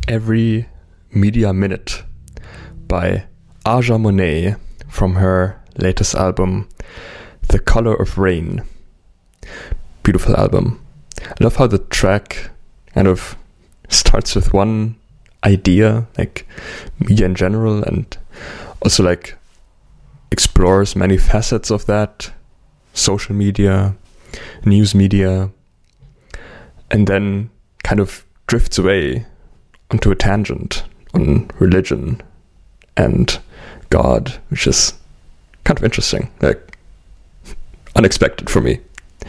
Every Media Minute by Aja Monet from her latest album, The Color of Rain. Beautiful album. I love how the track kind of starts with one idea, like media in general, and also like explores many facets of that, social media, news media, and then kind of drifts away onto a tangent on religion and God, which is kind of interesting, like unexpected for me.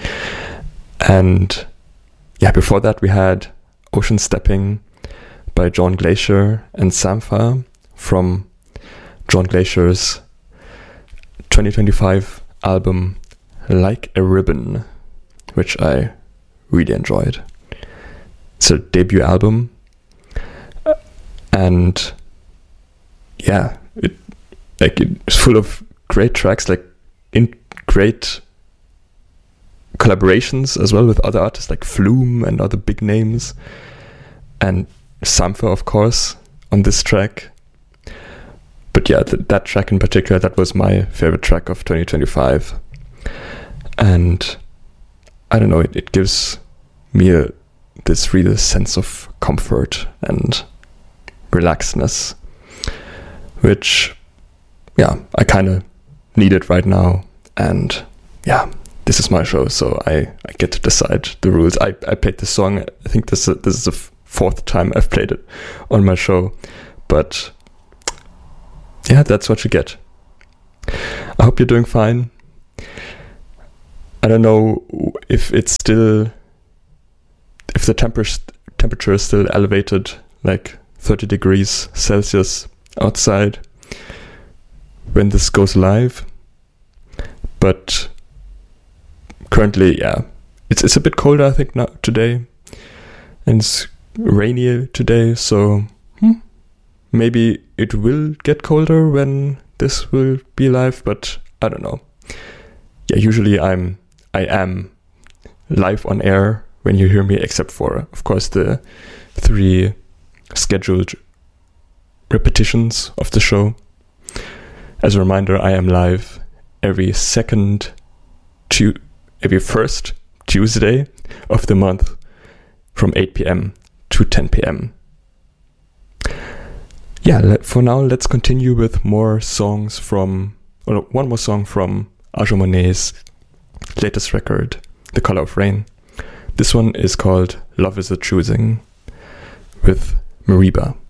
And yeah, before that we had Ocean Stepping by John Glacier and Sampha from John Glacier's 2025 album Like a Ribbon, which I really enjoyed. It's a debut album, and yeah, it's full of great tracks, like in great collaborations as well with other artists like Flume and other big names, and Sampha, of course, on this track. But yeah, that track in particular, that was my favorite track of 2025. And I don't know, it gives me this real sense of comfort and relaxedness, which, yeah, I kind of need it right now. And yeah, this is my show, so I get to decide the rules. I played this song, I think this is the fourth time I've played it on my show, but yeah, that's what you get. I hope you're doing fine. I don't know if the temperature is still elevated, like 30 degrees Celsius outside when this goes live, but currently, yeah, it's a bit colder, I think, now today, and it's rainy today, so maybe it will get colder when this will be live, but I don't know. Yeah, usually I am live on air when you hear me, except for, of course, the 3 scheduled repetitions of the show. As a reminder, I am live every first Tuesday of the month from 8 p.m. to 10 p.m. Yeah, for now, let's continue with one more song from Aja Monet's latest record, The Color of Rain. This one is called Love is a Choosing with Mariba.